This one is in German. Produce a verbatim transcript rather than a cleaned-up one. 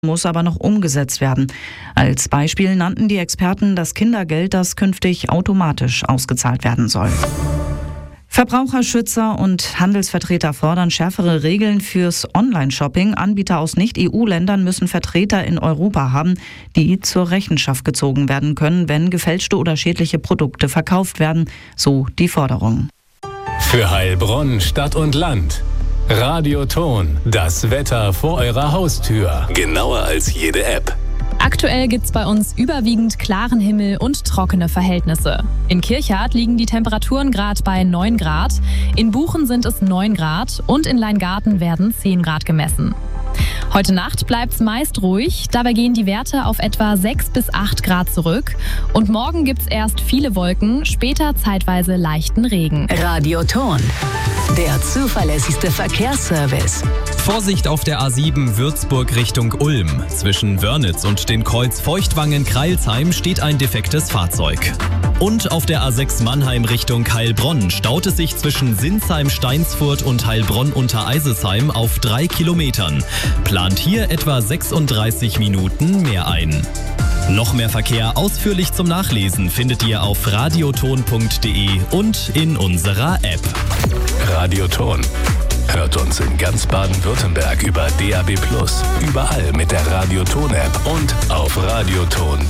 muss aber noch umgesetzt werden. Als Beispiel nannten die Experten das Kindergeld, das künftig automatisch ausgezahlt werden soll. Verbraucherschützer und Handelsvertreter fordern schärfere Regeln fürs Online-Shopping. Anbieter aus Nicht-E U-Ländern müssen Vertreter in Europa haben, die zur Rechenschaft gezogen werden können, wenn gefälschte oder schädliche Produkte verkauft werden, so die Forderung. Für Heilbronn, Stadt und Land. Radioton, das Wetter vor eurer Haustür. Genauer als jede App. Aktuell gibt's bei uns überwiegend klaren Himmel und trockene Verhältnisse. In Kirchhardt liegen die Temperaturen gerade bei neun Grad, in Buchen sind es neun Grad und in Leingarten werden zehn Grad gemessen. Heute Nacht bleibt's meist ruhig, dabei gehen die Werte auf etwa sechs bis acht Grad zurück. Und morgen gibt's erst viele Wolken, später zeitweise leichten Regen. Radioton, der zuverlässigste Verkehrsservice. Vorsicht auf der A sieben Würzburg Richtung Ulm. Zwischen Wörnitz und den Kreuz Feuchtwangen-Kreilsheim steht ein defektes Fahrzeug. Und auf der A sechs Mannheim Richtung Heilbronn staut es sich zwischen Sinsheim-Steinsfurt und Heilbronn-Untereisesheim auf drei Kilometern. Plant hier etwa sechsunddreißig Minuten mehr ein. Noch mehr Verkehr ausführlich zum Nachlesen findet ihr auf radioton punkt de und in unserer App. Radioton. Hört uns in ganz Baden-Württemberg über D A B plus, überall mit der Radioton-App und auf radioton